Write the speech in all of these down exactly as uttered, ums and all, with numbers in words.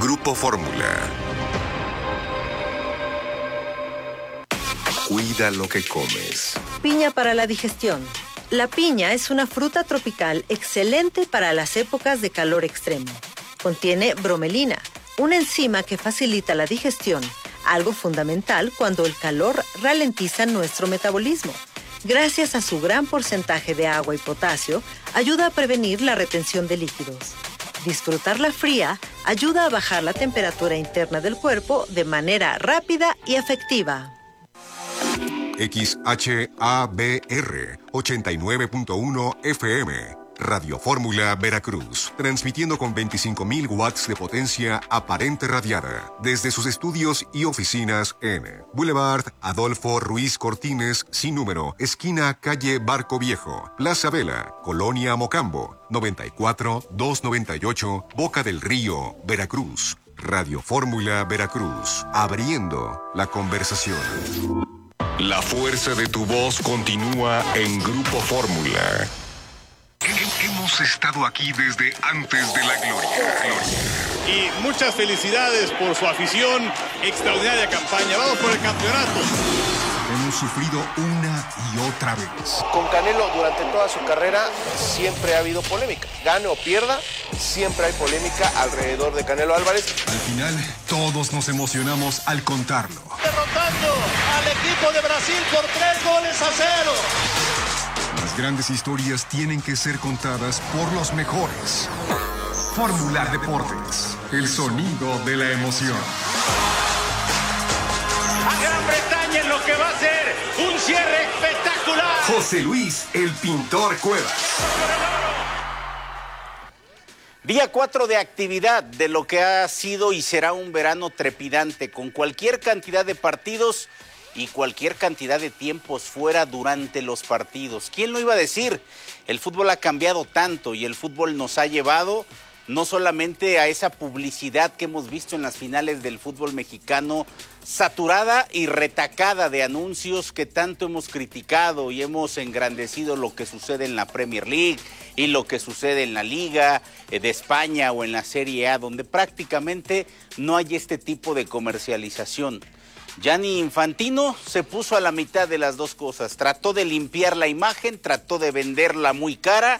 Grupo Fórmula. Cuida lo que comes. Piña para la digestión. La piña es una fruta tropical excelente para las épocas de calor extremo. Contiene bromelina, una enzima que facilita la digestión, algo fundamental cuando el calor ralentiza nuestro metabolismo. Gracias a su gran porcentaje de agua y potasio, ayuda a prevenir la retención de líquidos. Disfrutarla fría ayuda a bajar la temperatura interna del cuerpo de manera rápida y efectiva. X H A B R ochenta y nueve punto uno F M, Radio Fórmula Veracruz, transmitiendo con veinticinco mil watts de potencia aparente radiada desde sus estudios y oficinas en Boulevard Adolfo Ruiz Cortines, sin número, esquina calle Barco Viejo, Plaza Vela, Colonia Mocambo, noventa y cuatro, doscientos noventa y ocho, Boca del Río, Veracruz. Radio Fórmula Veracruz, abriendo la conversación. La fuerza de tu voz continúa en Grupo Fórmula. Hemos estado aquí desde antes de la gloria. Y muchas felicidades por su afición, extraordinaria campaña. Vamos por el campeonato. Hemos sufrido una y otra vez. Con Canelo durante toda su carrera siempre ha habido polémica. Gane o pierda, siempre hay polémica alrededor de Canelo Álvarez. Al final, todos nos emocionamos al contarlo. Derrotando al equipo de Brasil por tres goles a cero. Las grandes historias tienen que ser contadas por los mejores. Fórmula Deportes, el sonido de la emoción. A Gran Bretaña en lo que va a ser un cierre espectacular. José Luis, el pintor Cuevas. Día cuatro de actividad de lo que ha sido y será un verano trepidante, con cualquier cantidad de partidos y cualquier cantidad de tiempos fuera durante los partidos. ¿Quién lo iba a decir? El fútbol ha cambiado tanto y el fútbol nos ha llevado no solamente a esa publicidad que hemos visto en las finales del fútbol mexicano, saturada y retacada de anuncios que tanto hemos criticado y hemos engrandecido lo que sucede en la Premier League y lo que sucede en la Liga de España o en la Serie A, donde prácticamente no hay este tipo de comercialización. Gianni Infantino se puso a la mitad de las dos cosas, trató de limpiar la imagen, trató de venderla muy cara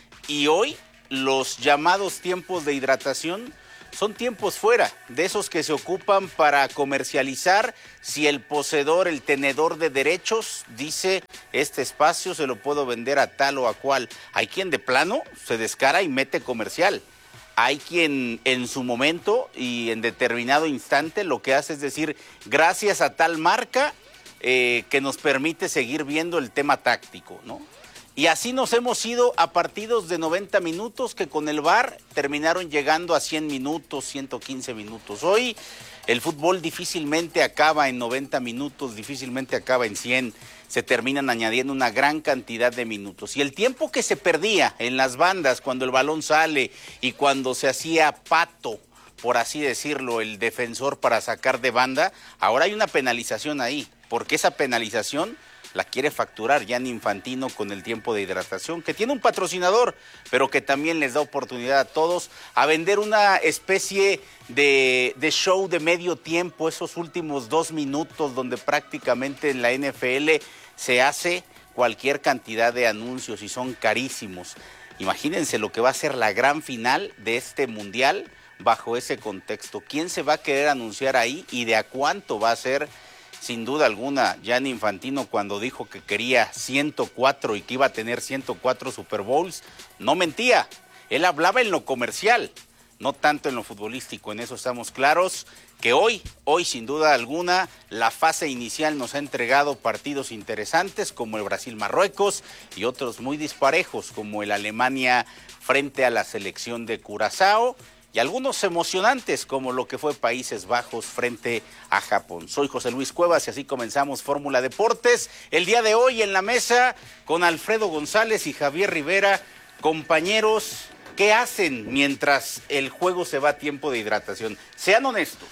y hoy los llamados tiempos de hidratación son tiempos fuera, de esos que se ocupan para comercializar si el poseedor, el tenedor de derechos, dice este espacio se lo puedo vender a tal o a cual. Hay quien de plano se descara y mete comercial. Hay quien en su momento y en determinado instante lo que hace es decir, gracias a tal marca eh, que nos permite seguir viendo el tema táctico, ¿no? Y así nos hemos ido a partidos de noventa minutos que con el V A R terminaron llegando a cien minutos, ciento quince minutos. Hoy el fútbol difícilmente acaba en noventa minutos, difícilmente acaba en cien. Se terminan añadiendo una gran cantidad de minutos. Y el tiempo que se perdía en las bandas cuando el balón sale y cuando se hacía pato, por así decirlo, el defensor para sacar de banda, ahora hay una penalización ahí, porque esa penalización la quiere facturar Gianni Infantino con el tiempo de hidratación, que tiene un patrocinador, pero que también les da oportunidad a todos a vender una especie de, de show de medio tiempo, esos últimos dos minutos donde prácticamente en la N F L se hace cualquier cantidad de anuncios y son carísimos. Imagínense lo que va a ser la gran final de este mundial bajo ese contexto. ¿Quién se va a querer anunciar ahí y de a cuánto va a ser? Sin duda alguna, Gianni Infantino cuando dijo que quería ciento cuatro y que iba a tener ciento cuatro Super Bowls, no mentía. Él hablaba en lo comercial, no tanto en lo futbolístico. En eso estamos claros que hoy, hoy sin duda alguna, la fase inicial nos ha entregado partidos interesantes como el Brasil-Marruecos y otros muy disparejos como el Alemania frente a la selección de Curazao. Y algunos emocionantes como lo que fue Países Bajos frente a Japón. Soy José Luis Cuevas y así comenzamos Fórmula Deportes. El día de hoy en la mesa con Alfredo González y Javier Rivera, compañeros, ¿qué hacen mientras el juego se va a tiempo de hidratación? Sean honestos.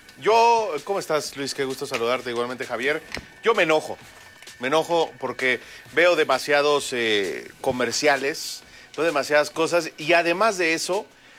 Yo, ¿cómo estás, Luis? Qué gusto saludarte, igualmente, Javier. Yo me enojo, me enojo porque veo demasiados eh, comerciales, veo demasiadas cosas y además de eso,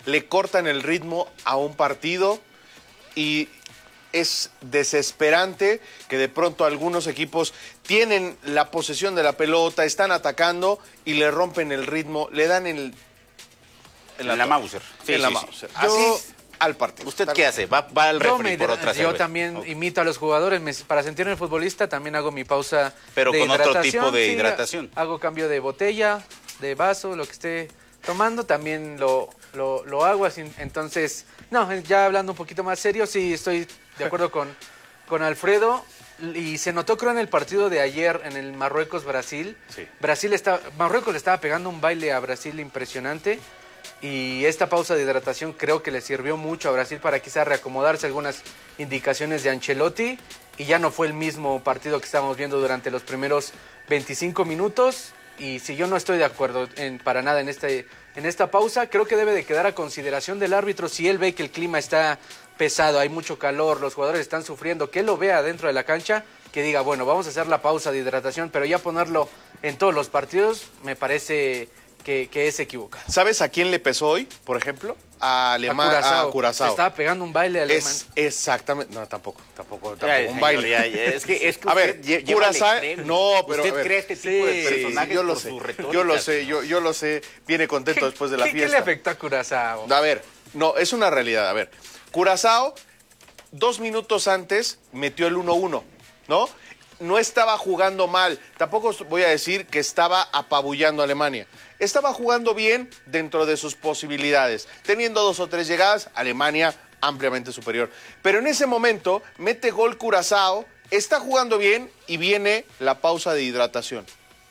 le cortan el ritmo a un partido y es desesperante que de pronto algunos equipos tienen la posesión de la pelota, están atacando y le rompen el ritmo, le dan el... En la, la Mauser. Sí, en sí, la sí. Mauser. Así Yo, al partido. ¿Usted qué hace? ¿Va, va al refri por otra Yo cerveza? también Okay. imito a los jugadores. Me, para sentirme futbolista también hago mi pausa Pero de con hidratación. otro tipo de Sí, hidratación. Hago cambio de botella, de vaso, lo que esté tomando, también lo, lo, lo hago. Así, entonces, no, ya hablando un poquito más serio, sí estoy de acuerdo con, con Alfredo. Y se notó, creo, en el partido de ayer, en el Marruecos-Brasil. Sí. Brasil está, Marruecos le estaba pegando un baile a Brasil impresionante. Y esta pausa de hidratación creo que le sirvió mucho a Brasil para quizás reacomodarse algunas indicaciones de Ancelotti. Y ya no fue el mismo partido que estábamos viendo durante los primeros veinticinco minutos. Y si yo no estoy de acuerdo en, para nada en, este, en esta pausa, creo que debe de quedar a consideración del árbitro si él ve que el clima está pesado, hay mucho calor, los jugadores están sufriendo, que él lo vea dentro de la cancha, que diga, bueno, vamos a hacer la pausa de hidratación, pero ya ponerlo en todos los partidos me parece que, que es equivocado. ¿Sabes a quién le pesó hoy, por ejemplo? A Alemania, a Curazao. Se estaba pegando un baile alemán. Es exactamente, no, tampoco, tampoco, tampoco Ya, un señor, baile. ya, ya, es que, es que a usted ver, lle- lleva Curazao, al extremo. no, pero usted a ver, cree este tipo de sí, personajes yo lo por sé, su retórica. yo lo sé, yo, yo lo sé, viene contento después de la ¿Qué, fiesta. ¿Qué le afectó a Curazao? A ver, no, es una realidad. A ver, Curazao, dos minutos antes, metió el uno uno, ¿no? No estaba jugando mal. Tampoco voy a decir que estaba apabullando a Alemania. Estaba jugando bien dentro de sus posibilidades. Teniendo dos o tres llegadas, Alemania ampliamente superior. Pero en ese momento, mete gol Curazao, está jugando bien y viene la pausa de hidratación.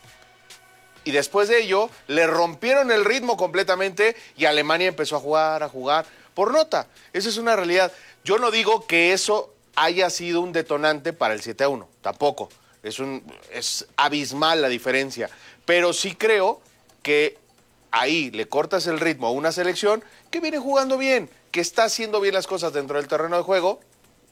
Y después de ello, le rompieron el ritmo completamente y Alemania empezó a jugar, a jugar, por nota. Esa es una realidad. Yo no digo que eso haya sido un detonante para el siete a uno, tampoco. Es, un, es abismal la diferencia. Pero sí creo que ahí le cortas el ritmo a una selección que viene jugando bien, que está haciendo bien las cosas dentro del terreno de juego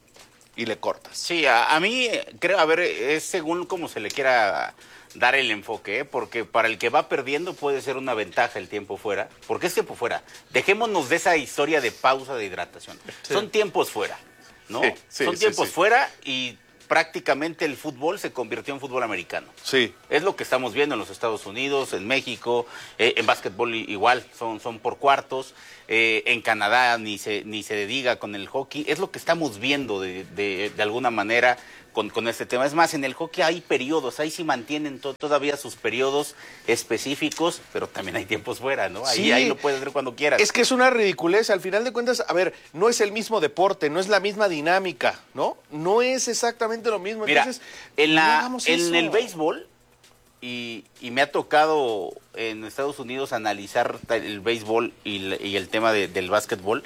y le cortas. Sí, a, a mí, creo, a ver, es según cómo se le quiera dar el enfoque, ¿eh? Porque para el que va perdiendo puede ser una ventaja el tiempo fuera. ¿Por qué es tiempo fuera? Dejémonos de esa historia de pausa de hidratación. Sí. Son tiempos fuera, ¿no? Sí, sí, Son sí, tiempos sí. fuera y prácticamente el fútbol se convirtió en fútbol americano. Sí. Es lo que estamos viendo en los Estados Unidos, en México, eh, en básquetbol igual, son, son por cuartos, eh, en Canadá ni se, ni se diga con el hockey. Es lo que estamos viendo de, de, de alguna manera con, con este tema. Es más, en el hockey hay periodos, ahí sí mantienen to, todavía sus periodos específicos, pero también hay tiempos fuera, ¿no? Ahí, Sí. ahí lo puedes hacer cuando quieras. Es que es una ridiculez, al final de cuentas, a ver, no es el mismo deporte, no es la misma dinámica, ¿no? No es exactamente lo mismo. Mira, Entonces, en, no la, hagamos en eso. el béisbol, y, y me ha tocado en Estados Unidos analizar el béisbol y, el- y el tema de- del básquetbol,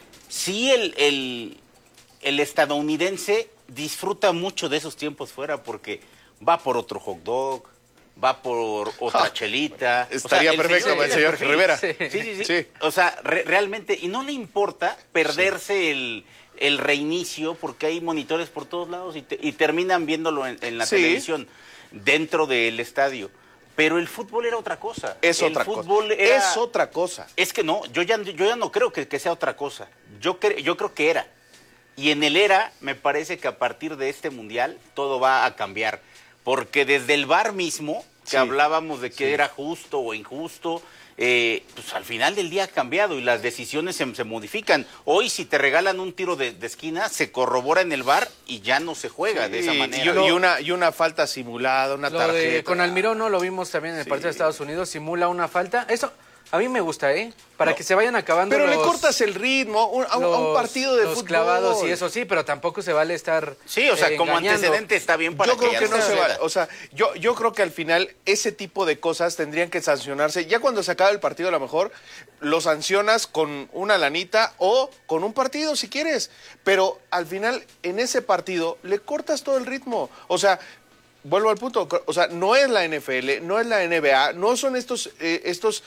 sí el, el, el estadounidense disfruta mucho de esos tiempos fuera porque va por otro hot dog, va por otra Ah, chelita. estaría perfecto tiene el señor perfil. Rivera. Sí, sí, sí. Sí. O sea, re- realmente, y no le importa perderse el, el reinicio porque hay monitores por todos lados y, te- y terminan viéndolo en, en la Sí. televisión dentro del estadio. Pero el fútbol era otra cosa. Es el otra fútbol cosa. era- Es otra cosa. Es que no, yo ya, yo ya no creo que, que sea otra cosa. Yo, cre- yo creo que era. Y en el era, me parece que a partir de este mundial todo va a cambiar. Porque desde el V A R mismo, que Sí. hablábamos de que era justo o injusto, eh, pues al final del día ha cambiado y las decisiones se, se modifican. Hoy, si te regalan un tiro de, de esquina, se corrobora en el V A R y ya no se juega de esa Y- manera. Y, y una, y una falta simulada, una Lo tarjeta. de con Almirón, ¿no? Lo vimos también en el Sí. partido de Estados Unidos, simula una falta. Eso a mí me gusta, ¿eh? Para No. que se vayan acabando Pero los, le cortas el ritmo un- a, un- a un los- partido de los fútbol. clavados y eso sí, pero tampoco se vale estar Sí, o sea, eh, como engañando. antecedente está bien para Yo creo ya que no se suceda. vale. O sea, yo, yo creo que al final ese tipo de cosas tendrían que sancionarse. Ya cuando se acabe el partido, a lo mejor lo sancionas con una lanita o con un partido si quieres. Pero al final, en ese partido, le cortas todo el ritmo. O sea, vuelvo al punto. O sea, no es la N F L, no es la N B A, no son estos, eh, estos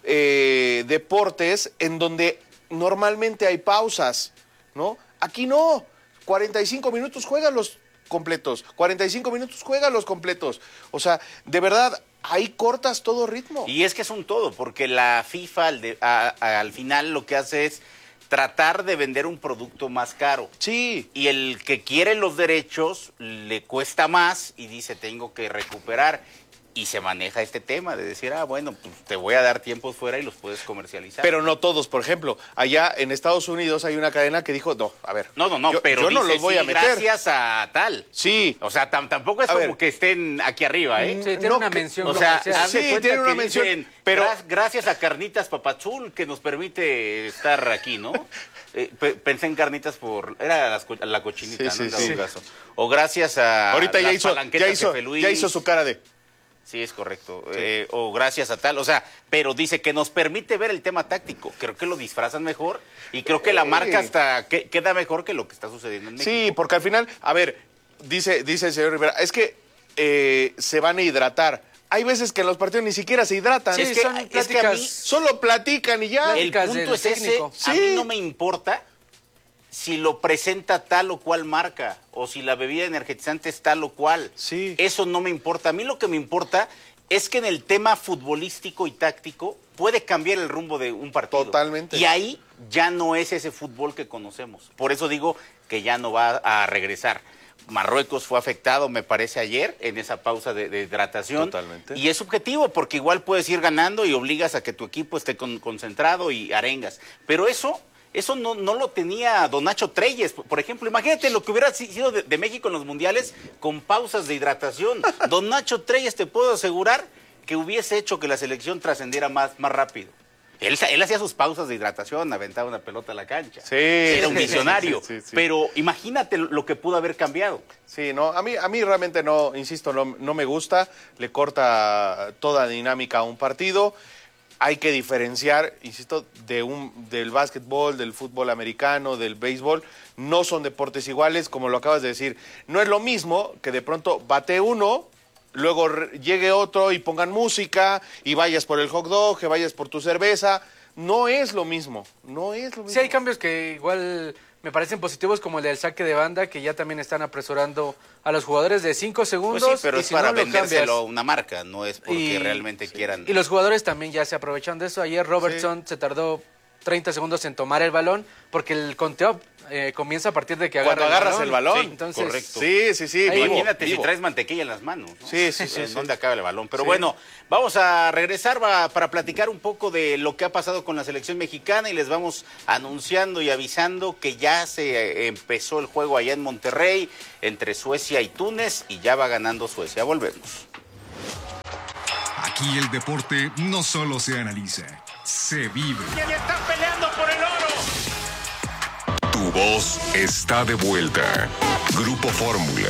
eh, deportes en donde normalmente hay pausas, ¿no? Aquí no. cuarenta y cinco minutos juegan los completos. cuarenta y cinco minutos juegan los completos. O sea, de verdad, ahí cortas todo ritmo. Y es que es un todo, porque la FIFA al, de, a, a, al final lo que hace es tratar de vender un producto más caro. Sí. Y el que quiere los derechos le cuesta más y dice, tengo que recuperar. Y se maneja este tema de decir, ah, bueno, pues te voy a dar tiempos fuera y los puedes comercializar. Pero no todos, por ejemplo. Allá en Estados Unidos hay una cadena que dijo, no, a ver. No, no, no, yo, pero yo no dice, los voy sí, a meter. Gracias a tal. Sí. O sea, tam, tampoco es A como ver. que estén aquí arriba, ¿eh? Sí, tiene No, una que- mención. O sea, comercial. haz de Sí, cuenta tiene una que mención, dicen, pero- "Gra- gracias a Carnitas Papazul que nos permite estar aquí, ¿no? Eh, pe- pensé en carnitas por... Era las co- la cochinita, Sí, ¿no? En sí, dado sí. caso. O gracias a Ahorita ya las hizo, palanquetas ya, hizo, Jefe Luis. ya hizo su cara de... Sí, es correcto. Eh, o gracias a tal, o sea, pero dice que nos permite ver el tema táctico. Creo que lo disfrazan mejor y creo que la marca hasta que- queda mejor que lo que está sucediendo en México. Sí, porque al final, a ver, dice, dice el señor Rivera, es que eh, se van a hidratar. Hay veces que en los partidos ni siquiera se hidratan. Sí, es que- son es que a mí- pláticas. Solo platican y ya. El Pláticas punto del es ese, técnico. a mí Sí. no me importa si lo presenta tal o cual marca o si la bebida energizante es tal o cual. Sí. Eso no me importa. A mí lo que me importa es que en el tema futbolístico y táctico puede cambiar el rumbo de un partido. Totalmente. Y ahí ya no es ese fútbol que conocemos. Por eso digo que ya no va a regresar. Marruecos fue afectado, me parece, ayer en esa pausa de, de hidratación. Totalmente. Y es subjetivo porque igual puedes ir ganando y obligas a que tu equipo esté con- concentrado y arengas. Pero eso... Eso no, no lo tenía Don Nacho Treyes, por ejemplo. Imagínate lo que hubiera sido de, de México en los mundiales con pausas de hidratación. Don Nacho Treyes, te puedo asegurar que hubiese hecho que la selección trascendiera más, más rápido. Él, él hacía sus pausas de hidratación, aventaba una pelota a la cancha. Sí, Era un sí, visionario. sí, sí, sí. Pero imagínate lo, lo que pudo haber cambiado. Sí, no, a mí, a mí realmente no, insisto, no, no me gusta. Le corta toda dinámica a un partido. Hay que diferenciar, insisto, de un, del básquetbol, del fútbol americano, del béisbol. No son deportes iguales, como lo acabas de decir. No es lo mismo que de pronto bate uno, luego re- llegue otro y pongan música, y vayas por el hot dog, que vayas por tu cerveza. No es lo mismo, no es lo mismo. Sí, hay cambios que igual me parecen positivos, como el del saque de banda, que ya también están apresurando a los jugadores de cinco Pues segundos. sí, pero y es si para no, lo vendérselo a cambias. una marca, no es porque Y- realmente quieran. Y los jugadores también ya se aprovechan de eso. Ayer Robertson se tardó treinta segundos en tomar el balón, porque el conteo eh, comienza a partir de que agarra Cuando agarras el balón. Sí, Entonces, correcto. Sí, sí, sí. Ahí- vivo, Imagínate vivo. si traes mantequilla en las manos, ¿no? Sí, sí, sí, ¿En sí. dónde acaba el balón? Pero Sí. bueno, vamos a regresar va- para platicar un poco de lo que ha pasado con la selección mexicana y les vamos anunciando y avisando que ya se eh, empezó el juego allá en Monterrey entre Suecia y Túnez y ya va ganando Suecia. Volvemos. Aquí el deporte no solo se analiza, se vive. Y están peleando por el oro. Tu voz está de vuelta. Grupo Fórmula.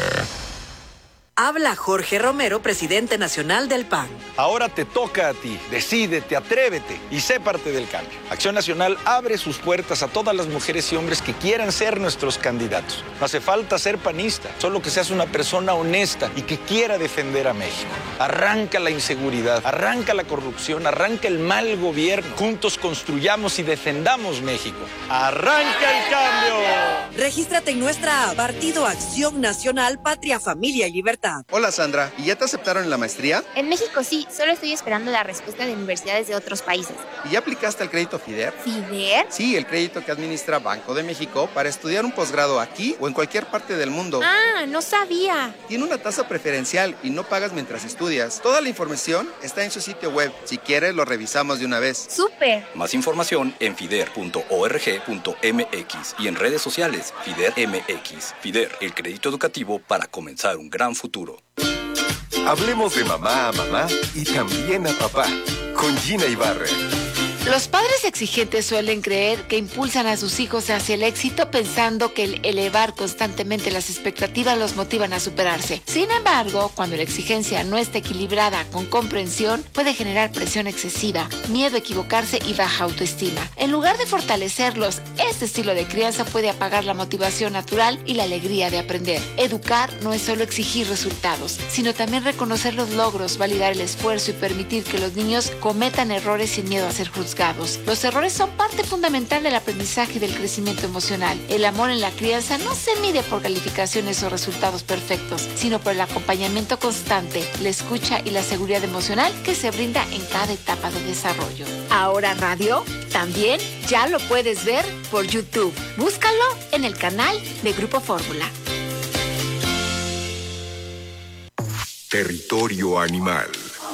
Habla Jorge Romero, presidente nacional del P A N. Ahora te toca a ti. Decídete, atrévete y sé parte del cambio. Acción Nacional abre sus puertas a todas las mujeres y hombres que quieran ser nuestros candidatos. No hace falta ser panista, solo que seas una persona honesta y que quiera defender a México. Arranca la inseguridad, arranca la corrupción, arranca el mal gobierno. Juntos construyamos y defendamos México. ¡Arranca el cambio! Regístrate en nuestra app, Partido Acción Nacional, Patria, Familia y Libertad. Hola Sandra, ¿y ya te aceptaron en la maestría? En México sí, solo estoy esperando la respuesta de universidades de otros países. ¿Y ya aplicaste al crédito FIDER? ¿FIDER? Sí, el crédito que administra Banco de México para estudiar un posgrado aquí o en cualquier parte del mundo. Ah, no sabía. Tiene una tasa preferencial y no pagas mientras estudias. Toda la información está en su sitio web. Si quieres, lo revisamos de una vez. ¡Súper! Más información en fider punto org punto mx y en redes sociales FIDER M X. FIDER, el crédito educativo para comenzar un gran futuro. Hablemos de mamá a mamá y también a papá. Con Gina Ibarra. Los padres exigentes suelen creer que impulsan a sus hijos hacia el éxito pensando que el elevar constantemente las expectativas los motivan a superarse. Sin embargo, cuando la exigencia no está equilibrada con comprensión, puede generar presión excesiva, miedo a equivocarse y baja autoestima. En lugar de fortalecerlos, este estilo de crianza puede apagar la motivación natural y la alegría de aprender. Educar no es solo exigir resultados, sino también reconocer los logros, validar el esfuerzo y permitir que los niños cometan errores sin miedo a ser juzgados. juzgados. Los errores son parte fundamental del aprendizaje y del crecimiento emocional. El amor en la crianza no se mide por calificaciones o resultados perfectos, sino por el acompañamiento constante, la escucha y la seguridad emocional que se brinda en cada etapa de desarrollo. Ahora radio, también ya lo puedes ver por YouTube. Búscalo en el canal de Grupo Fórmula. Territorio animal.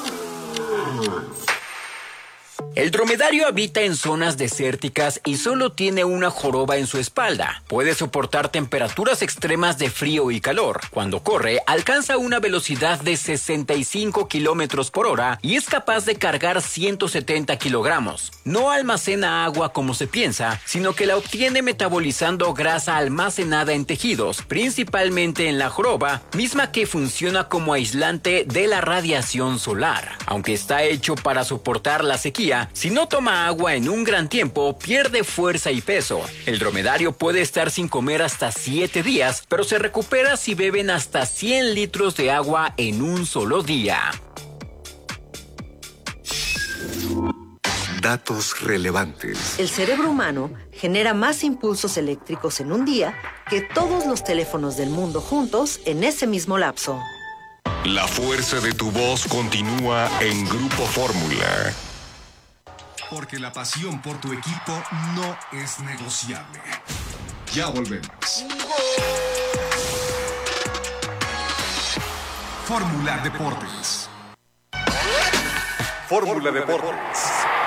El dromedario habita en zonas desérticas y solo tiene una joroba en su espalda. Puede soportar temperaturas extremas de frío y calor. Cuando corre, alcanza una velocidad de sesenta y cinco kilómetros por hora y es capaz de cargar ciento setenta kilogramos. No almacena agua como se piensa, sino que la obtiene metabolizando grasa almacenada en tejidos, principalmente en la joroba, misma que funciona como aislante de la radiación solar. Aunque está hecho para soportar la sequía, si no toma agua en un gran tiempo, pierde fuerza y peso. El dromedario puede estar sin comer hasta siete días, pero se recupera si beben hasta cien litros de agua en un solo día. Datos relevantes. El cerebro humano genera más impulsos eléctricos en un día que todos los teléfonos del mundo juntos en ese mismo lapso. La fuerza de tu voz continúa en Grupo Fórmula. Porque la pasión por tu equipo no es negociable. Ya volvemos. Fórmula Deportes. Fórmula Deportes.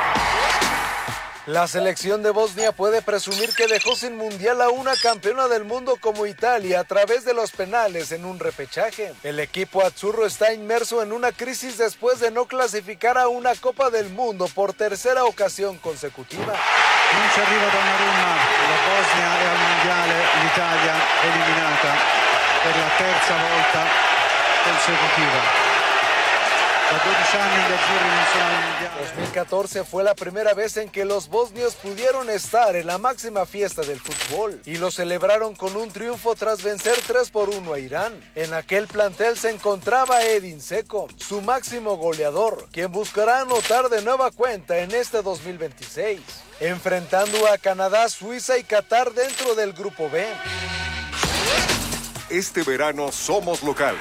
La selección de Bosnia puede presumir que dejó sin mundial a una campeona del mundo como Italia a través de los penales en un repechaje. El equipo azzurro está inmerso en una crisis después de no clasificar a una Copa del Mundo por tercera ocasión consecutiva. Non ci arriva Donnarumma, la Bosnia è al mondiale, l'Italia eliminata per la terza volta consecutiva. dos mil catorce fue la primera vez en que los bosnios pudieron estar en la máxima fiesta del fútbol y lo celebraron con un triunfo tras vencer tres por uno a Irán. En aquel plantel se encontraba Edin Dzeko, su máximo goleador, quien buscará anotar de nueva cuenta en este dos mil veintiséis, enfrentando a Canadá, Suiza y Qatar dentro del grupo B. Este verano somos locales.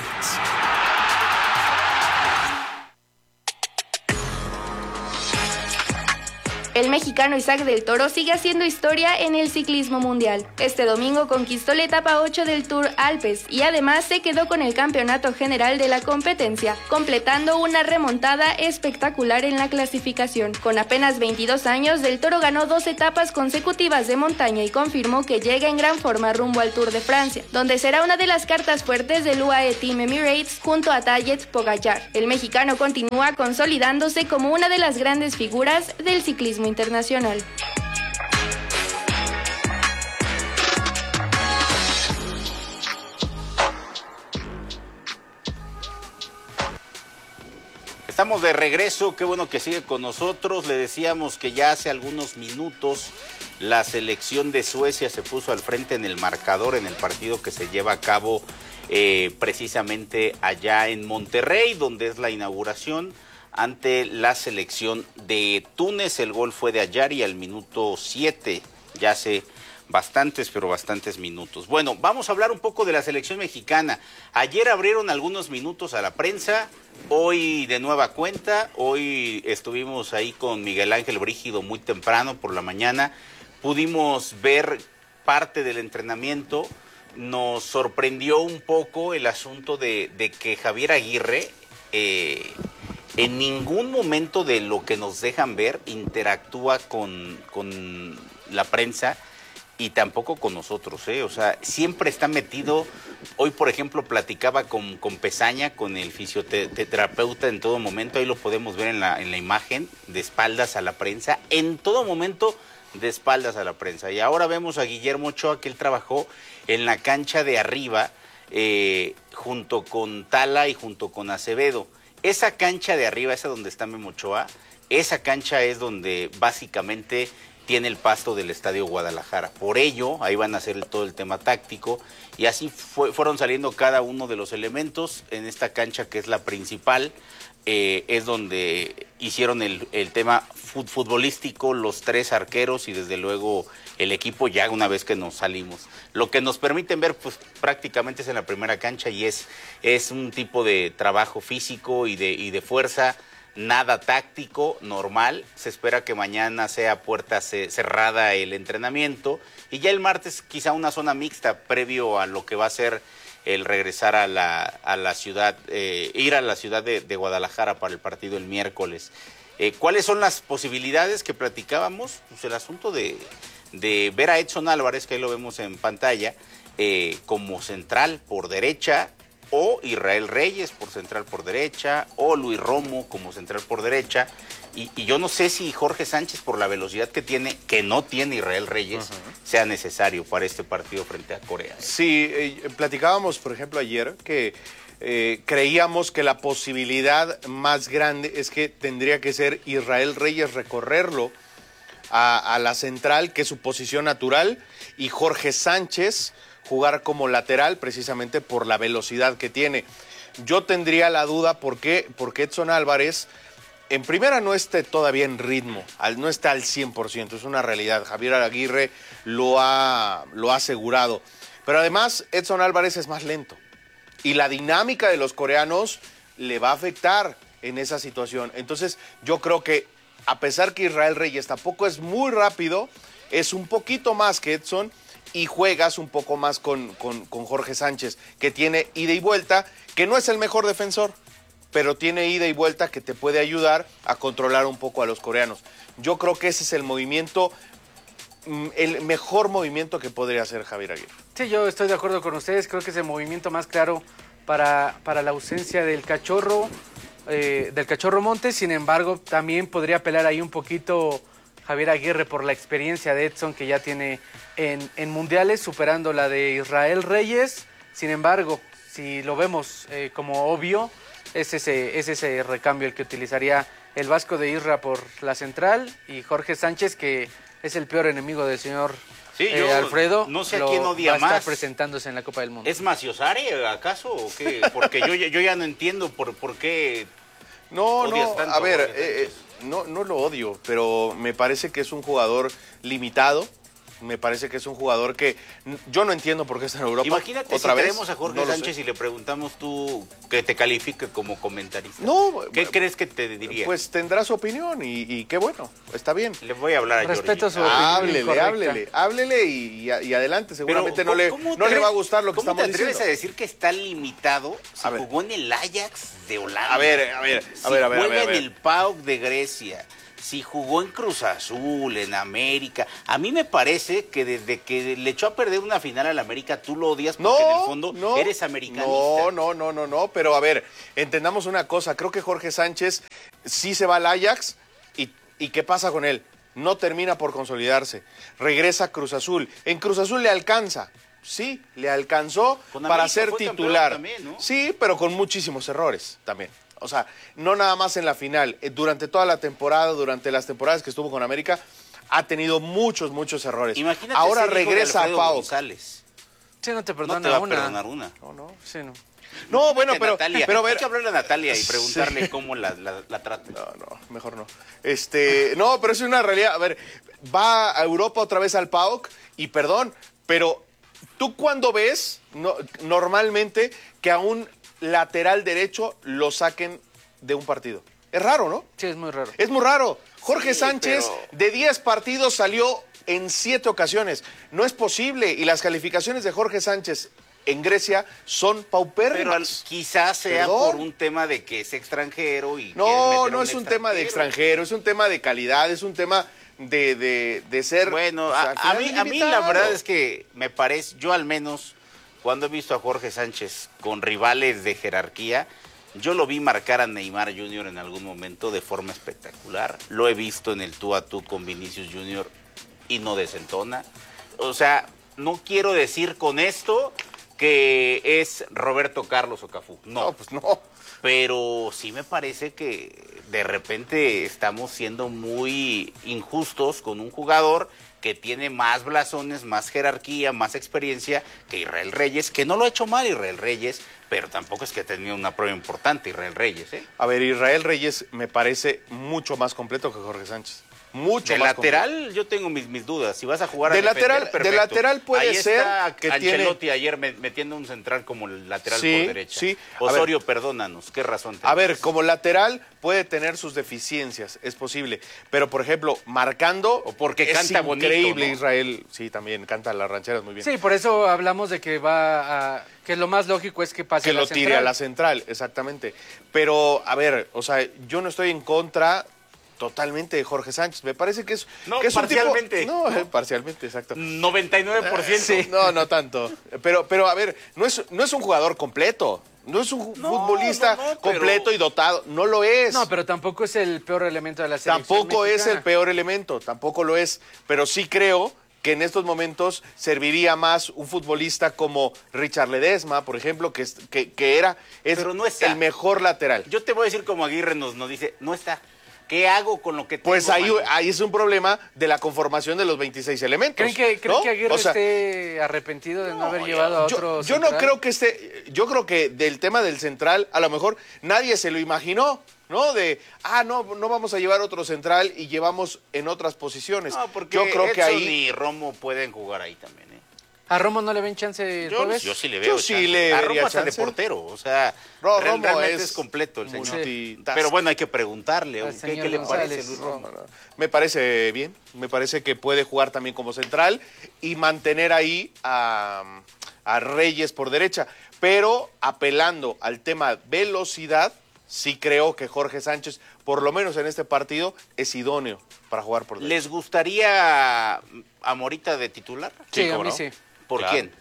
El mexicano Isaac del Toro sigue haciendo historia en el ciclismo mundial. Este domingo conquistó la etapa ocho del Tour Alpes y además se quedó con el campeonato general de la competencia, completando una remontada espectacular en la clasificación. Con apenas veintidós años, del Toro ganó dos etapas consecutivas de montaña y confirmó que llega en gran forma rumbo al Tour de Francia, donde será una de las cartas fuertes del U A E Team Emirates junto a Tadej Pogačar. El mexicano continúa consolidándose como una de las grandes figuras del ciclismo internacional. Estamos de regreso, qué bueno que sigue con nosotros. Le decíamos que ya hace algunos minutos la selección de Suecia se puso al frente en el marcador en el partido que se lleva a cabo eh, precisamente allá en Monterrey, donde es la inauguración ante la selección de Túnez. El gol fue de Ayari al minuto siete, ya hace bastantes, pero bastantes minutos. Bueno, vamos a hablar un poco de la selección mexicana. Ayer abrieron algunos minutos a la prensa, hoy de nueva cuenta, hoy estuvimos ahí con Miguel Ángel Brígido muy temprano por la mañana, pudimos ver parte del entrenamiento, nos sorprendió un poco el asunto de, de que Javier Aguirre eh, en ningún momento de lo que nos dejan ver interactúa con, con la prensa y tampoco con nosotros, ¿eh? O sea, siempre está metido. Hoy, por ejemplo, platicaba con, con Pezaña, con el fisioterapeuta en todo momento, ahí lo podemos ver en la, en la imagen, de espaldas a la prensa, en todo momento de espaldas a la prensa. Y ahora vemos a Guillermo Ochoa, que él trabajó en la cancha de arriba, eh, junto con Tala y junto con Acevedo. Esa cancha de arriba, esa donde está Memo Ochoa, esa cancha es donde básicamente tiene el pasto del Estadio Guadalajara. Por ello, ahí van a hacer todo el tema táctico y así fue, fueron saliendo cada uno de los elementos en esta cancha que es la principal. eh, es donde hicieron el, el tema futbolístico, los tres arqueros y desde luego el equipo ya una vez que nos salimos. Lo que nos permiten ver pues prácticamente es en la primera cancha y es, es un tipo de trabajo físico y de, y de fuerza, nada táctico, normal. Se espera que mañana sea puerta cerrada el entrenamiento y ya el martes quizá una zona mixta previo a lo que va a ser el regresar a la, a la ciudad, eh, ir a la ciudad de, de Guadalajara para el partido el miércoles. Eh, ¿Cuáles son las posibilidades que platicábamos? Pues el asunto de, de ver a Edson Álvarez, que ahí lo vemos en pantalla, eh, como central por derecha, o Israel Reyes por central por derecha, o Luis Romo como central por derecha, y, y yo no sé si Jorge Sánchez, por la velocidad que tiene, que no tiene Israel Reyes, uh-huh. sea necesario para este partido frente a Corea. Sí, eh, platicábamos, por ejemplo, ayer que eh, creíamos que la posibilidad más grande es que tendría que ser Israel Reyes recorrerlo a, a la central, que es su posición natural, y Jorge Sánchez jugar como lateral precisamente por la velocidad que tiene. Yo tendría la duda porque, porque Edson Álvarez en primera no esté todavía en ritmo, no está al cien por ciento, es una realidad. Javier Aguirre lo ha, lo ha asegurado. Pero además Edson Álvarez es más lento y la dinámica de los coreanos le va a afectar en esa situación. Entonces yo creo que a pesar que Israel Reyes tampoco es muy rápido, es un poquito más que Edson, y juegas un poco más con, con, con Jorge Sánchez, que tiene ida y vuelta, que no es el mejor defensor, pero tiene ida y vuelta que te puede ayudar a controlar un poco a los coreanos. Yo creo que ese es el movimiento, el mejor movimiento que podría hacer Javier Aguirre. Sí, yo estoy de acuerdo con ustedes, creo que es el movimiento más claro para, para la ausencia del Cachorro, eh, del Cachorro Montes. Sin embargo, también podría apelar ahí un poquito Javier Aguirre por la experiencia de Edson que ya tiene en, en mundiales, superando la de Israel Reyes. Sin embargo, si lo vemos eh, como obvio, es ese, es ese recambio el que utilizaría el Vasco de Isra por la central, y Jorge Sánchez, que es el peor enemigo del señor sí, eh, yo Alfredo. No sé a lo, quién odia va a estar más. presentándose en la Copa del Mundo. ¿Es Maciosari acaso o qué? Porque yo, yo ya no entiendo por, por qué no, odias no, tanto a ver, a Jorge eh, no, no lo odio, pero me parece que es un jugador limitado. Me parece que es un jugador que yo no entiendo por qué está en Europa. Imagínate otra si vez, tenemos a Jorge no Sánchez y le preguntamos tú que te califique como comentarista. No, ¿Qué bueno, crees que te diría? Pues tendrá su opinión y, y qué bueno, está bien. Le voy a hablar a Respeto su Georgie. opinión. Háblele, incorrecta. háblele, háblele y, y, y adelante. Seguramente Pero, no, le, ¿cómo no te le va a atreves- gustar lo que ¿Cómo estamos te atreves diciendo. a decir que está limitado si A ver. jugó en el Ajax de Holanda? A ver, a ver, a Si ver, a ver, a juega ver, a ver. en el P A O K de Grecia, si jugó en Cruz Azul, en América. A mí me parece que desde que le echó a perder una final al América, tú lo odias porque No, en el fondo no, eres americanista. No, no, no, no, no, pero a ver, entendamos una cosa, creo que Jorge Sánchez sí se va al Ajax y, y ¿qué pasa con él? No termina por consolidarse, regresa a Cruz Azul, en Cruz Azul le alcanza, sí, le alcanzó Con para América ser fue campeón titular, también, ¿no? sí, pero con muchísimos errores también. O sea, no nada más en la final, eh, durante toda la temporada, durante las temporadas que estuvo con América, ha tenido muchos, muchos errores. Imagínate Ahora ser hijo de regresa a Alfredo P A O K. González. Sí, no te perdona No te va a una. perdonar una. No, no. Sí, no. No, bueno, Imagínate pero, Natalia. pero a ver. Hay que hablarle a Natalia y Sí. preguntarle cómo la, la, la trata. No, no, mejor no. Este, no, pero es una realidad. A ver, va a Europa otra vez al P A O K y perdón, pero tú cuando ves no, normalmente que a un lateral derecho lo saquen de un partido. Es raro, ¿no? Sí, es muy raro. Es muy raro. Jorge Sí, Sánchez pero- de diez partidos salió en siete ocasiones. No es posible y las calificaciones de Jorge Sánchez en Grecia son Pero al- paupérrimas. quizás sea Perdón. por un tema de que es extranjero y quieres No, meter a no es un tema de extranjero, es un tema de calidad, es un tema de, de, de ser... Bueno, o sea, a, al a final mí, es a mí la limitado. verdad es que me parece, yo al menos, cuando he visto a Jorge Sánchez con rivales de jerarquía, yo lo vi marcar a Neymar junior en algún momento de forma espectacular. Lo he visto en el tú a tú con Vinicius junior y no desentona. O sea, no quiero decir con esto que es Roberto Carlos o Cafú. No, No, pues no. pero sí me parece que de repente estamos siendo muy injustos con un jugador que tiene más blasones, más jerarquía, más experiencia que Israel Reyes, que no lo ha hecho mal Israel Reyes, pero tampoco es que ha tenido una prueba importante Israel Reyes, ¿eh? A ver, Israel Reyes me parece mucho más completo que Jorge Sánchez. Mucho de más lateral completo. Yo tengo mis, mis dudas. Si vas a jugar de a defender, lateral, perfecto. De lateral puede Ahí ser está que Ancelotti tiene... ayer metiendo un central como el lateral Sí, por derecha. sí. A Osorio, ver, perdónanos, ¿qué razón tenés? A ver, como lateral puede tener sus deficiencias, es posible. Pero, por ejemplo, marcando... O porque es canta bonito, increíble, ¿no? Israel. Sí, también canta las rancheras muy bien. Sí, por eso hablamos de que va a... que lo más lógico es que pase Que a la lo tire central. a la central, exactamente. Pero, a ver, o sea, yo no estoy en contra totalmente de Jorge Sánchez. Me parece que es, No, que es un tipo- parcialmente. no, eh, parcialmente, exacto. noventa y nueve por ciento. Sí, no, no tanto. Pero, pero a ver, no es, no es un jugador completo. No es un No, futbolista no, no, pero- completo y dotado. No lo es. No, pero tampoco es el peor elemento de la selección Tampoco es mexicana. el peor elemento, tampoco lo es. Pero sí creo que en estos momentos serviría más un futbolista como Richard Ledesma, por ejemplo, que, es- que, que era es Pero no está. el mejor lateral. Yo te voy a decir como Aguirre nos, nos dice, no está. ¿Qué hago con lo que tengo? Pues ahí, mano? ahí es un problema de la conformación de los veintiséis elementos. ¿Creen que, ¿creen ¿no? que Aguirre O sea, esté arrepentido de no, haber llevado a yo, otro yo no central? creo que este, yo creo que del tema del central, a lo mejor nadie se lo imaginó, ¿no? De, ah, no, no vamos a llevar otro central y llevamos en otras posiciones. No, porque yo creo que Edson ahí... y Romo pueden jugar ahí también, ¿eh? ¿A Romo no le ven chance el Yo, jueves? yo sí le veo Yo sí chance. le A vería Romo hasta de chance. portero, o sea, Ro- real- Romo realmente es, es completo el señor. multitask. Pero bueno, hay que preguntarle, Al ¿qué, señor qué le González. parece Luis Romo? No, no. Me parece bien, me parece que puede jugar también como central y mantener ahí a, a Reyes por derecha, pero apelando al tema velocidad, sí creo que Jorge Sánchez, por lo menos en este partido, es idóneo para jugar por derecha. ¿Les gustaría a Morita de titular? Sí, a ¿cómo mí no? sí. ¿Por Claro. quién?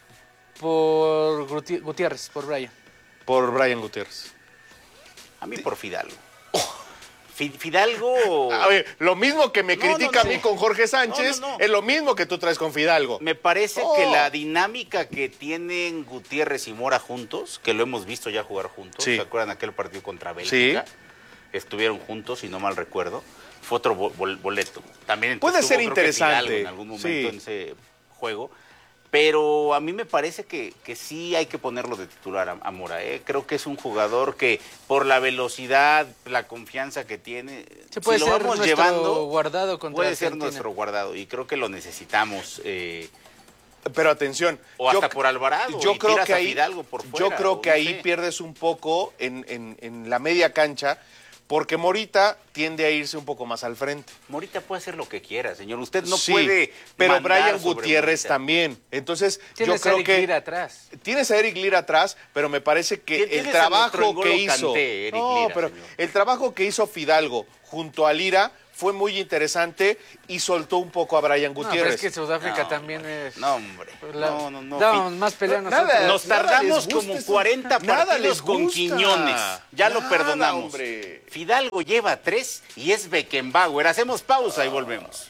Por Guti- Gutiérrez, por Brian. Por Brian Gutiérrez. A mí por Fidalgo. Fi- Fidalgo... A ver, lo mismo que me No, critica no, no. a mí con Jorge Sánchez, No, no, no. es lo mismo que tú traes con Fidalgo. Me parece Oh. que la dinámica que tienen Gutiérrez y Mora juntos, que lo hemos visto ya jugar juntos, Sí. ¿se acuerdan aquel partido contra Bélgica? Sí. Estuvieron juntos, si no mal recuerdo. Fue otro bo- bol- boleto. También Puede estuvo, ser creo que interesante. Fidalgo en algún momento Sí. en ese juego. Pero a mí me parece que, que sí hay que ponerlo de titular a, a Mora. ¿eh? Creo que es un jugador que por la velocidad, la confianza que tiene, Se puede si lo ser vamos nuestro llevando, guardado contra puede ser Argentina. nuestro guardado. Y creo que lo necesitamos. eh, Pero atención. O hasta por Alvarado, Yo y creo tiras que a ahí, Fidalgo por yo fuera, creo o que no ahí sé. pierdes un poco en, en- en la media cancha, porque Morita tiende a irse un poco más al frente. Morita puede hacer lo que quiera, señor. Usted no Sí, puede. pero mandar Brian sobre Gutiérrez Morita. también. Entonces, Tienes yo creo a Eric que Lira atrás. tienes a Eric Lira atrás, pero me parece que Tienes el a trabajo nuestro N'Golo que hizo, Kanté, Eric no, Lira, pero señor. el trabajo que hizo Fidalgo junto a Lira fue muy interesante y soltó un poco a Brian No, pero Gutiérrez. es que Sudáfrica No, también es... No, hombre. La- No, no, no. Dábamos más pelea Nada, nosotros. Nos nada tardamos les gusta como eso. cuarenta Nada partidos les con gusta. Quiñones. Ya lo Nada, perdonamos. hombre. Fidalgo lleva tres y es Beckenbauer. Hacemos pausa y volvemos.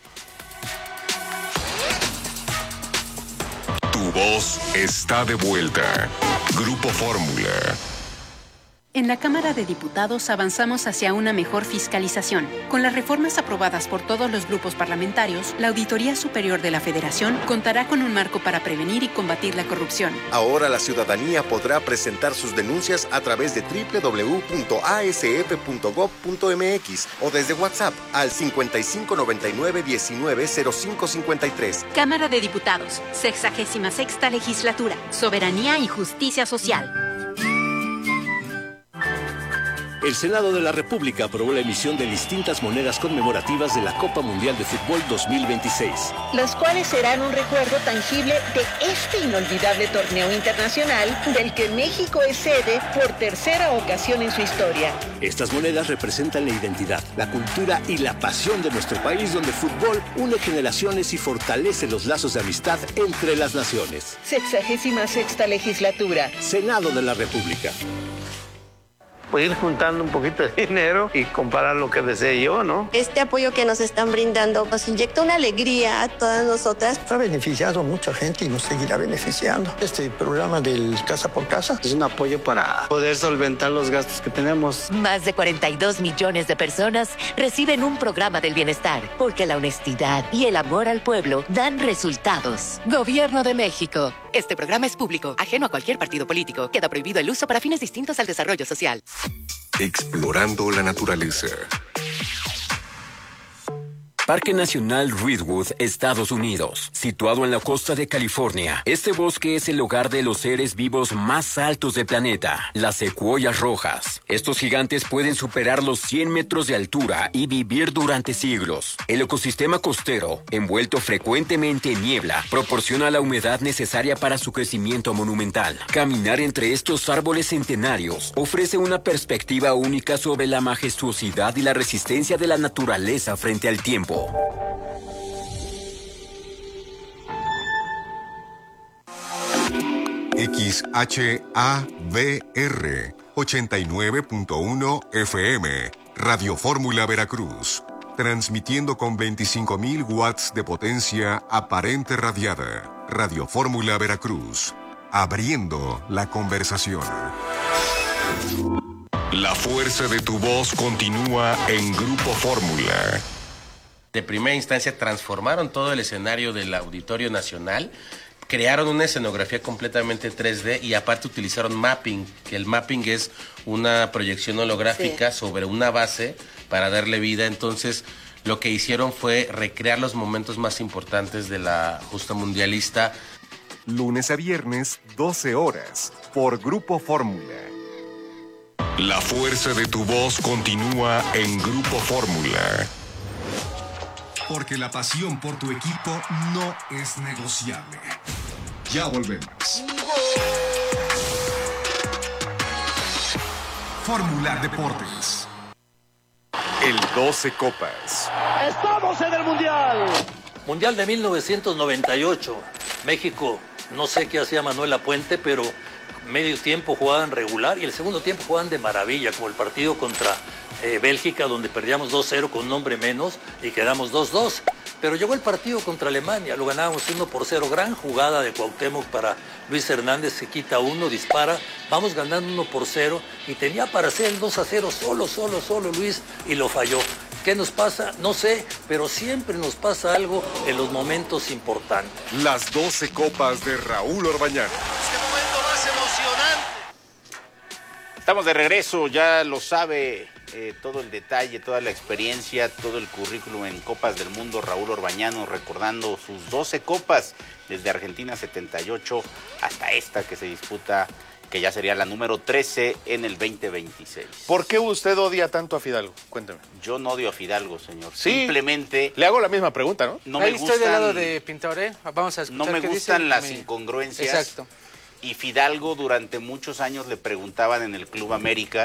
Tu voz está de vuelta. Grupo Fórmula. En la Cámara de Diputados avanzamos hacia una mejor fiscalización. Con las reformas aprobadas por todos los grupos parlamentarios, la Auditoría Superior de la Federación contará con un marco para prevenir y combatir la corrupción. Ahora la ciudadanía podrá presentar sus denuncias a través de doble u doble u doble u punto a s f punto gob punto m x o desde WhatsApp al cincuenta y cinco noventa y nueve diecinueve cero cinco cincuenta y tres. Cámara de Diputados, sexagésima sexta legislatura, soberanía y justicia social. El Senado de la República aprobó la emisión de distintas monedas conmemorativas de la Copa Mundial de Fútbol dos mil veintiséis. Las cuales serán un recuerdo tangible de este inolvidable torneo internacional del que México es sede por tercera ocasión en su historia. Estas monedas representan la identidad, la cultura y la pasión de nuestro país, donde el fútbol une generaciones y fortalece los lazos de amistad entre las naciones. Sexagésima sexta legislatura. Senado de la República. pues ir juntando un poquito de dinero y comprar lo que desee yo, ¿no? Este apoyo que nos están brindando nos inyecta una alegría a todas nosotras. Ha beneficiado a mucha gente y nos seguirá beneficiando. Este programa del Casa por Casa es un apoyo para poder solventar los gastos que tenemos. Más de cuarenta y dos millones de personas reciben un programa del bienestar, porque la honestidad y el amor al pueblo dan resultados. Gobierno de México. Este programa es público, ajeno a cualquier partido político. Queda prohibido el uso para fines distintos al desarrollo social. Explorando la naturaleza. Parque Nacional Redwood, Estados Unidos. Situado en la costa de California, este bosque es el hogar de los seres vivos más altos del planeta, las secuoyas rojas. Estos gigantes pueden superar los cien metros de altura y vivir durante siglos. El ecosistema costero, envuelto frecuentemente en niebla, proporciona la humedad necesaria para su crecimiento monumental. Caminar entre estos árboles centenarios ofrece una perspectiva única sobre la majestuosidad y la resistencia de la naturaleza frente al tiempo. X H A V R ochenta y nueve punto uno F M, Radio Fórmula Veracruz, transmitiendo con veinticinco mil watts de potencia aparente radiada. Radio Fórmula Veracruz, abriendo la conversación. La fuerza de tu voz continúa en Grupo Fórmula. De primera instancia transformaron todo el escenario del Auditorio Nacional, crearon una escenografía completamente tres D y aparte utilizaron mapping, que el mapping es una proyección holográfica sí. sobre una base para darle vida. Entonces lo que hicieron fue recrear los momentos más importantes de la justa mundialista. Lunes a viernes, doce horas, por Grupo Fórmula. La fuerza de tu voz continúa en Grupo Fórmula. Porque la pasión por tu equipo no es negociable. Ya volvemos. Fórmula Deportes. El doce Copas. ¡Estamos en el Mundial! Mundial de mil novecientos noventa y ocho. México, no sé qué hacía Manuel Lapuente, pero medio tiempo jugaban regular y el segundo tiempo jugaban de maravilla, como el partido contra eh, Bélgica, donde perdíamos dos cero con un hombre menos y quedamos dos dos. Pero llegó el partido contra Alemania, lo ganábamos uno por cero. Gran jugada de Cuauhtémoc para Luis Hernández, se quita uno, dispara, vamos ganando uno por cero y tenía para hacer el dos a cero solo, solo, solo Luis y lo falló. ¿Qué nos pasa? No sé, pero siempre nos pasa algo en los momentos importantes. Las doce copas de Raúl Orbañanos. ¡Qué momento más emocionante! Estamos de regreso, ya lo sabe, eh, todo el detalle, toda la experiencia, todo el currículum en Copas del Mundo. Raúl Orbañanos recordando sus doce copas, desde Argentina setenta y ocho hasta esta que se disputa, que ya sería la número trece en el veinte veintiséis. ¿Por qué usted odia tanto a Fidalgo? Cuénteme. Yo no odio a Fidalgo, señor. Sí, simplemente... Le hago la misma pregunta, ¿no? No Ahí me estoy gustan, del lado de Pintor, ¿eh? Vamos a escuchar No me qué gustan dice. las Me... incongruencias. Exacto. Y Fidalgo durante muchos años le preguntaban en el Club América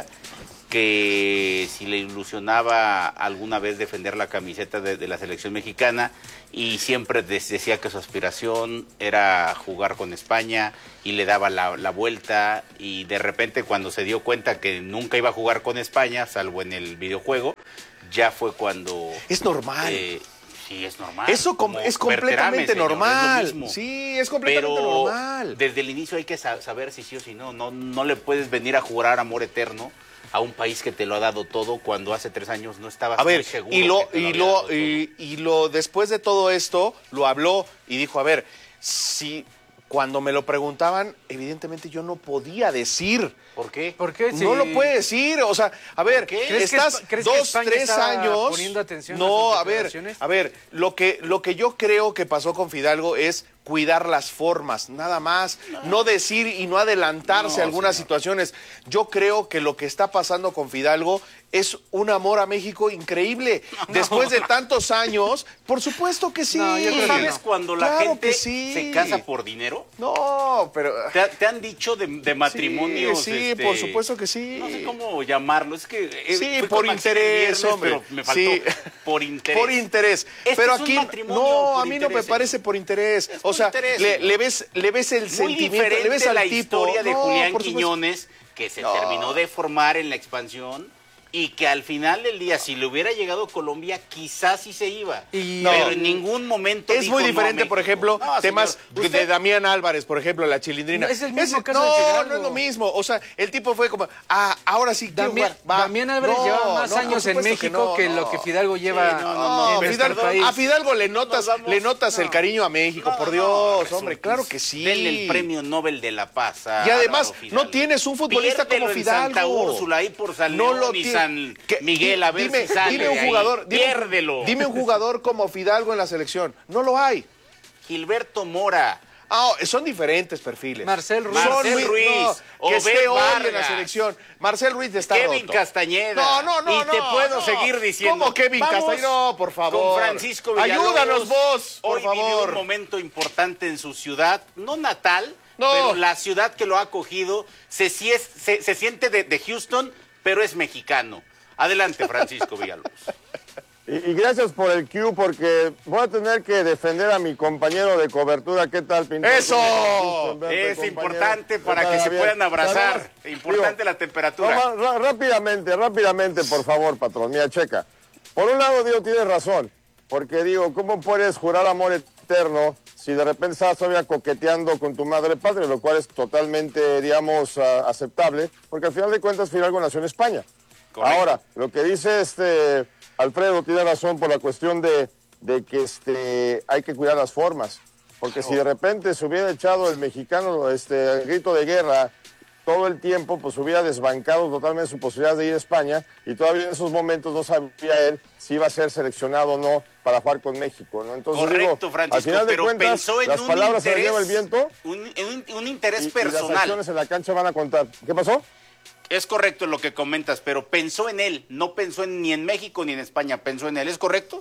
que si le ilusionaba alguna vez defender la camiseta de, de la selección mexicana, y siempre decía que su aspiración era jugar con España y le daba la, la vuelta, y de repente cuando se dio cuenta que nunca iba a jugar con España, salvo en el videojuego, ya fue cuando... Es normal. Eh, Sí, es normal. Eso com es completamente señor, normal. Es lo mismo. Sí, es completamente Pero normal. Desde el inicio hay que sa saber si sí o si no. no. No le puedes venir a jurar amor eterno a un país que te lo ha dado todo cuando hace tres años no estabas a ver, muy seguro. Y lo, que y lo, y, y lo después de todo esto lo habló y dijo, a ver, si cuando me lo preguntaban, evidentemente yo no podía decir. ¿Por qué? ¿Por qué? No Sí. lo puede decir, o sea, a ver, ¿Crees estás que, ¿crees que dos, España tres estaba años. poniendo atención No, a, a sus ver, declaraciones? a ver, lo que, lo que yo creo que pasó con Fidalgo es cuidar las formas, nada más, no, no decir y no adelantarse no, a algunas señor. situaciones. Yo creo que lo que está pasando con Fidalgo es un amor a México increíble. No. Después de tantos años, por supuesto que sí. No, ¿tú sabes no. cuando la claro gente sí. se casa por dinero? No, pero... ¿Te, te han dicho de, de matrimonios? Sí, sí este, por supuesto que sí. No sé cómo llamarlo, es que... Sí, por interés, viernes, hombre. Pero me faltó sí. por interés. Por interés. Este pero es aquí, no, a mí no me parece por interés. Es o sea, interés, le, le, ves, le ves el Muy sentimiento, le ves al la tipo. historia de no, Julián Quiñones, que se no. terminó de formar en la expansión y que al final del día, si le hubiera llegado Colombia, quizás sí se iba. Y pero no, en ningún momento es dijo muy diferente, no, por ejemplo, no, temas señor, de Damián Álvarez, por ejemplo, la Chilindrina. No, es el mismo es, caso no, de Fidalgo. no es lo mismo. O sea, el tipo fue como, ah, ahora sí quiero Damián, jugar. Va. Damián Álvarez no, lleva más no, años en México que, no, que no. lo que Fidalgo lleva sí, no, no, no. en Fidalgo, país. A Fidalgo le notas, vamos, le notas no. el cariño a México, No, por no, Dios, no, hombre, claro que sí. Denle el premio Nobel de la Paz a Y además, Fidalgo. no tienes un futbolista Piérdelo como en Fidalgo. Santa Úrsula, ahí por San No León lo y tiene. San Que- Miguel, a ver dime, si sale dime un de ahí. jugador, dime, Piérdelo. Dime un jugador como Fidalgo en la selección. No lo hay. Gilberto Mora. Ah, son diferentes perfiles. Marcel Ruiz. Son Marcel muy- Ruiz. no, Obed que esté hoy en la Vargas. selección. Marcel Ruiz está Kevin roto. Castañeda. No, no, no. Y te no, puedo no. seguir diciendo. ¿Cómo Kevin Vamos Castañeda? No, por favor. Con Francisco Villalobos. Ayúdanos vos, por Hoy vivió favor. un momento importante en su ciudad, no natal, No. pero la ciudad que lo ha acogido. Se, sie- se, se siente de, de Houston, pero es mexicano. Adelante, Francisco Villalobos. Y, y gracias por el cue, porque voy a tener que defender a mi compañero de cobertura. ¿Qué tal, Pintor? ¡Eso! Es compañero. importante para ¿Qué que tal, se Javier? puedan abrazar. ¿Sabes? Importante Digo, la temperatura. no, ra- rápidamente, rápidamente, por favor, patrón. Mira, checa. Por un lado, Dios tiene razón, porque digo, ¿cómo puedes jurar amor eterno si de repente estás todavía coqueteando con tu madre patria, lo cual es totalmente, digamos, a- aceptable, porque al final de cuentas Fidalgo nació en España. Correcto. Ahora, lo que dice este Alfredo tiene razón por la cuestión de, de que este, hay que cuidar las formas, porque si de repente se hubiera echado el mexicano este, el grito de guerra todo el tiempo, pues hubiera desbancado totalmente su posibilidad de ir a España y todavía en esos momentos no sabía él si iba a ser seleccionado o no para jugar con México, ¿no? Entonces, Correcto, digo, Francisco, al final de pero cuentas, pensó en las un palabras se las interés, lleva el viento un, un- un interés y, y las personal. acciones en la cancha van a contar. ¿Qué pasó? Es correcto lo que comentas, pero pensó en él, no pensó en, ni en México ni en España, pensó en él, ¿es correcto?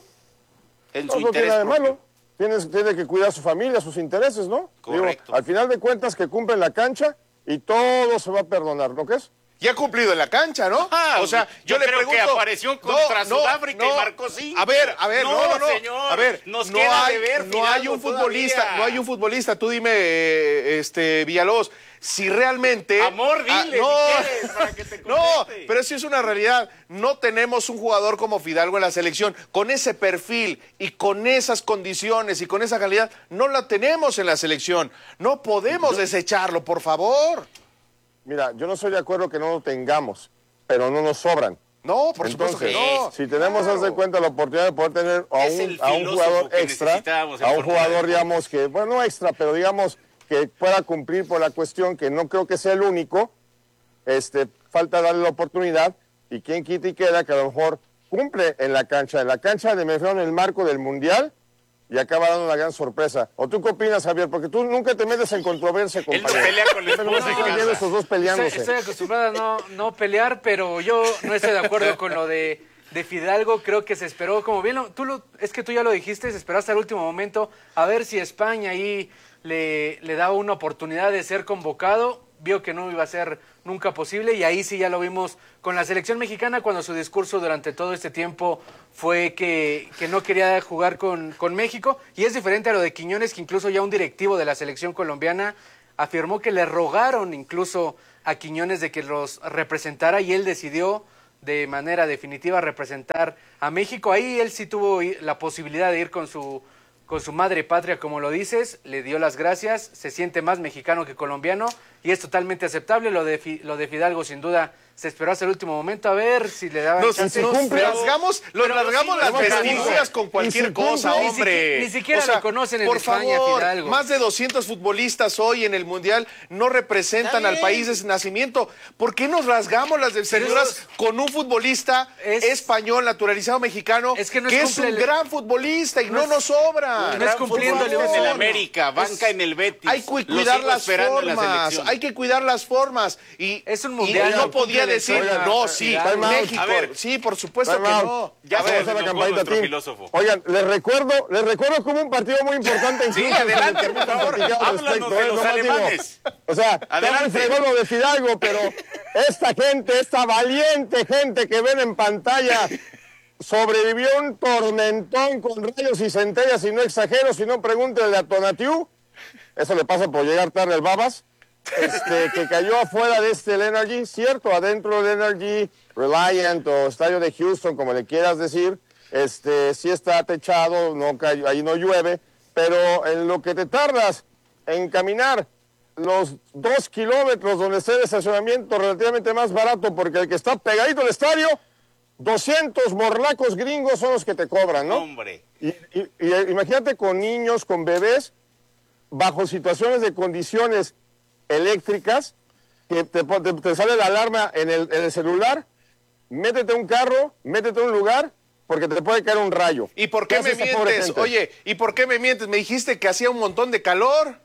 En No, su no tiene interés nada de propio. malo. Tienes, tiene que cuidar a su familia, sus intereses, ¿no? Correcto. Digo, al final de cuentas que cumple en la cancha y todo se va a perdonar, ¿no qué es? Ya ha cumplido en la cancha, ¿no? Ah, o sea, yo yo, le creo que pregunto. apareció contra no, Sudáfrica no, y marcó cinco. A ver, a ver, no, no, no. señor, a ver, nos no queda hay, de ver, no hay Fidalgo, un futbolista, todavía. no hay un futbolista. Tú dime, eh, este, Villalobos, si realmente. Amor, ah, dile, no, si quieres, para que te no, conteste. pero sí es una realidad. No tenemos un jugador como Fidalgo en la selección con ese perfil y con esas condiciones y con esa calidad. No la tenemos en la selección. No podemos desecharlo, por favor. Mira, yo no estoy de acuerdo que no lo tengamos, pero no nos sobran. No, por supuesto Entonces, que no. si tenemos, Claro. haz de cuenta, la oportunidad de poder tener a Es un, el a un filósofo jugador que extra, necesitábamos en a un Fortuna jugador, de digamos, que, bueno, no extra, pero digamos que pueda cumplir por la cuestión, que no creo que sea el único, este, falta darle la oportunidad, y quien quita y queda que a lo mejor cumple en la cancha, en la cancha de, me refiero, en el marco del Mundial, y acaba dando una gran sorpresa. ¿O tú qué opinas, Javier? Porque tú nunca te metes en controversia, Él no compañero. pelea con la Siempre esposa nomás en estás casa. viendo estos dos peleándose. Estoy, estoy acostumbrada a no, no pelear, pero yo no estoy de acuerdo con lo de, de Fidalgo. Creo que se esperó, como bien, lo- tú lo, es que tú ya lo dijiste, se esperó hasta el último momento a ver si España ahí le, le daba una oportunidad de ser convocado. Vio que no iba a ser nunca posible y ahí sí ya lo vimos con la selección mexicana cuando su discurso durante todo este tiempo fue que, que no quería jugar con, con México, y es diferente a lo de Quiñones, que incluso ya un directivo de la selección colombiana afirmó que le rogaron incluso a Quiñones de que los representara y él decidió de manera definitiva representar a México. Ahí él sí tuvo la posibilidad de ir con su con su madre patria, como lo dices, le dio las gracias, se siente más mexicano que colombiano y es totalmente aceptable. Lo de, Fi- lo de Fidalgo, sin duda, se esperó hasta el último momento a ver si le daban Nos, chance. nos Pero- rasgamos, nos pero rasgamos sí, las no, pero- vestiduras con cualquier Ni si cosa, cumple, ni hombre. siqui- ni siquiera O sea, lo conocen en por España, favor, Fidalgo. más de doscientos futbolistas hoy en el Mundial no representan Está al bien. país de su nacimiento. ¿Por qué nos rasgamos las vestiduras eso con un futbolista español, naturalizado mexicano, Es que no que es es un cumple- gran futbolista y no no, es- nos sobra? no es cumpliéndole Por un en el favor. América, banca en el Betis. Hay que Lo cuidar sigo las esperando en la formas, selección. hay que cuidar las formas. Y, es un y mundial, no no podía cumple a decir, Oigan, no, sí, time out. México. A ver, sí, por supuesto time que out. no. Ya A se ver, enojó la campaña nuestro Tim. filósofo. Oigan, les recuerdo, les recuerdo como un partido muy importante. Sí, incluso, adelante, si me por favor, permiten platicar al háblanos respecto, de ¿eh? los Nomás digo, alemanes. o sea, está muy Adelante. fregón lo de Fidalgo, pero esta gente, esta valiente gente que ven en pantalla, sobrevivió un tormentón con rayos y centellas, y no exagero, si no pregúntenle a Tonatiu. Eso le pasa por llegar tarde al Babas. Este, que cayó afuera de este el Energy, cierto, adentro del Energy, Reliant o Estadio de Houston, como le quieras decir, este, sí está techado, no cayó, ahí no llueve, pero en lo que te tardas en caminar los dos kilómetros donde esté el estacionamiento relativamente más barato, porque el que está pegadito al estadio, doscientos morlacos gringos son los que te cobran, ¿no? Hombre. Y, y- y imagínate con niños, con bebés, bajo situaciones de condiciones eléctricas, que te, pon- te- te sale la alarma en el, en el celular, métete a un carro, métete a un lugar, porque te puede caer un rayo. ¿Y por qué hace me esta pobre mientes? gente? Oye, ¿y por qué me mientes? Me dijiste que hacía un montón de calor.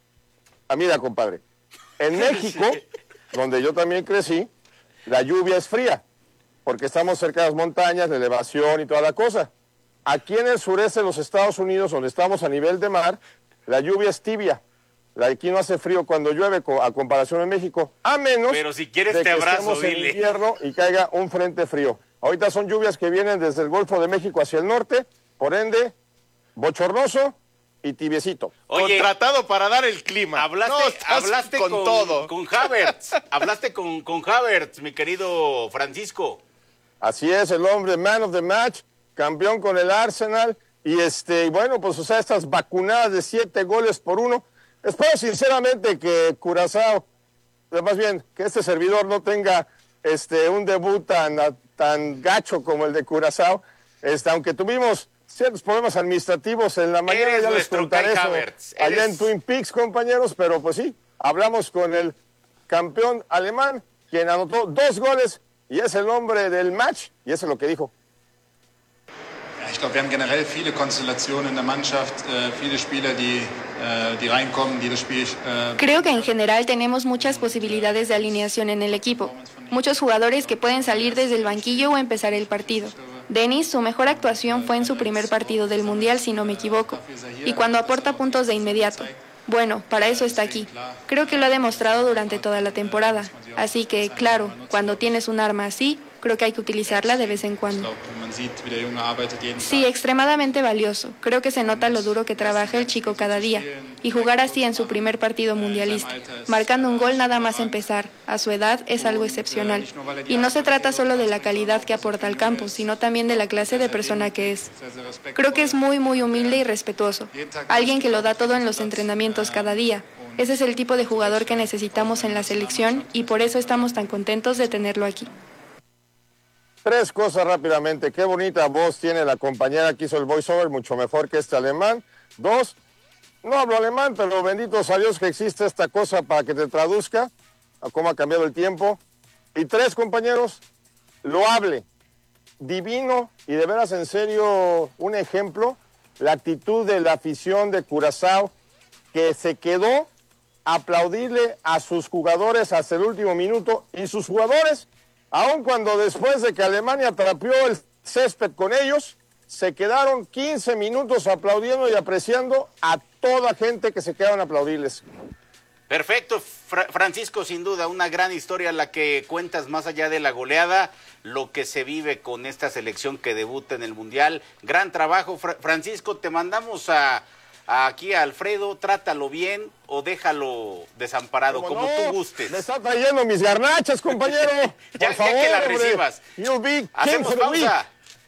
Ah, mira, compadre, en México, donde yo también crecí, la lluvia es fría, porque estamos cerca de las montañas, la elevación y toda la cosa. Aquí en el sureste de los Estados Unidos, donde estamos a nivel de mar, la lluvia es tibia. La de aquí no hace frío cuando llueve co- a comparación de México, a menos Pero si quieres de te que abrazo, estemos en dile. invierno y caiga un frente frío. Ahorita son lluvias que vienen desde el Golfo de México hacia el norte, por ende, bochornoso y tibiecito. Oye, Contratado para dar el clima. Hablaste, No, estás hablaste con con, todo. con Havertz. Hablaste con, con Havertz, mi querido Francisco. Así es, el hombre, man of the match, campeón con el Arsenal. Y este, y bueno, pues o sea, estas vacunadas de siete goles por uno. Espero sinceramente que Curazao, más bien, que este servidor no tenga este, un debut tan, tan gacho como el de Curazao. Este, aunque tuvimos ciertos problemas administrativos en la mañana, Eres ya les nuestro contaré Kai eso Havertz, allá eres- en Twin Peaks, compañeros, pero pues sí, hablamos con el campeón alemán, quien anotó dos goles y es el hombre del match, y eso es lo que dijo. Ja, ich glaube, wir haben generell viele Konstellationen in der Mannschaft, äh, viele Spieler, die, äh, die reinkommen, die das Spiel äh, Creo que en general tenemos muchas posibilidades de alineación en el equipo. Muchos jugadores que pueden salir desde el banquillo o empezar el partido. Denis, su mejor actuación fue en su primer partido del Mundial, si no me equivoco, y cuando aporta puntos de inmediato. Bueno, para eso está aquí. Creo que lo ha demostrado durante toda la temporada. Así que, claro, cuando tienes un arma así, creo que hay que utilizarla de vez en cuando. man sieht, wie der Junge arbeitet jeden Sí, extremadamente valioso. Creo que se nota lo duro que trabaja el chico cada día. Y jugar así en su primer partido mundialista, marcando un gol nada más empezar, a su edad, es algo excepcional. Y no se trata solo de la calidad que aporta al campo, sino también de la clase de persona que es. Creo que es muy, muy humilde y respetuoso. Alguien que lo da todo en los entrenamientos cada día. Ese es el tipo de jugador que necesitamos en la selección y por eso estamos tan contentos de tenerlo aquí. Tres cosas rápidamente. Qué bonita voz tiene la compañera que hizo el voiceover, mucho mejor que este alemán. Dos, no hablo alemán, pero bendito sea Dios que existe esta cosa para que te traduzca a cómo ha cambiado el tiempo. Y tres, compañeros, loable, divino y de veras en serio un ejemplo, la actitud de la afición de Curazao, que se quedó a aplaudirle a sus jugadores hasta el último minuto, y sus jugadores, aun cuando después de que Alemania trapeó el césped con ellos, se quedaron quince minutos aplaudiendo y apreciando a toda gente que se quedaron a aplaudirles. Perfecto, Fra- Francisco, sin duda, una gran historia la que cuentas más allá de la goleada, lo que se vive con esta selección que debuta en el Mundial. Gran trabajo, Fra- Francisco, te mandamos a, a aquí a Alfredo, trátalo bien o déjalo desamparado, como no? tú gustes. Me está trayendo mis garnachas, compañero. ya, Por favor, ya que la hombre. recibas. You'll be king Hacemos for the week. pausa.